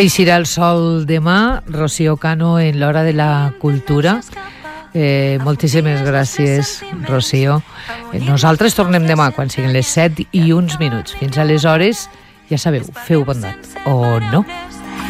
Eixirà el sol demà, Rocío Cano en l'Hora de la Cultura. Moltíssimes gràcies, Rocío. Nosaltres tornem demà quan siguin les 7:01. Fins aleshores, ja sabeu, feu bondat o no.